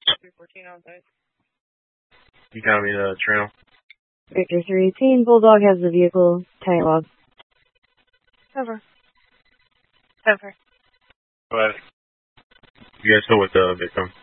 314 on site. You got me the trail. Victor 318, Bulldog has the vehicle. Tight log. Over. Go ahead. You guys still with the victim?